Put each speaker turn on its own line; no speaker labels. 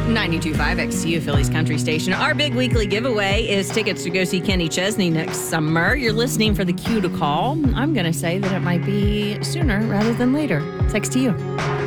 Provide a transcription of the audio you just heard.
92.5 XTU, Philly's country station. Our big weekly giveaway is tickets to go see Kenny Chesney next summer. You're listening for the cue to call. I'm going to say that it might be sooner rather than later. Text to you.